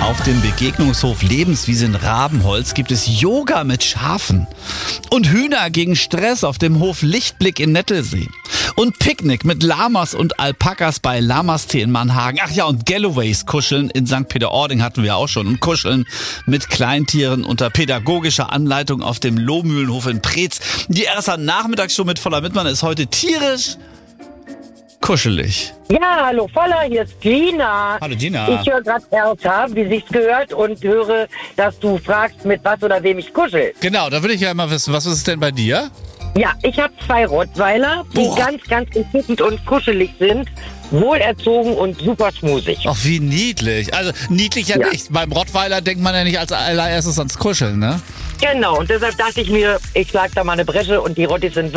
Auf dem Begegnungshof Lebenswiese in Rabenholz gibt es Yoga mit Schafen und Hühner gegen Stress auf dem Hof Lichtblick in Nettelsee und Picknick mit Lamas und Alpakas bei Lamastee in Mannhagen. Ach ja, und Galloways kuscheln in St. Peter-Ording hatten wir auch schon und kuscheln mit Kleintieren unter pädagogischer Anleitung auf dem Lohmühlenhof in Preetz. Die RSA Nachmittagsshow mit Voller Wittmann ist heute tierisch kuschelig. Ja, hallo Voller, hier ist Gina. Hallo Gina. Ich höre gerade RSA, wie sich's gehört, und höre, dass du fragst, mit was oder wem ich kuschel. Genau, da würde ich ja mal wissen, was ist es denn bei dir? Ja, ich habe 2 Rottweiler, die ganz, ganz entzückend und kuschelig sind, wohlerzogen und super schmusig. Ach, wie niedlich. Also niedlich ja nicht. Beim Rottweiler denkt man ja nicht als allererstes ans Kuscheln, ne? Genau, und deshalb dachte ich mir, ich schlag da mal eine Bresche und die Rottis sind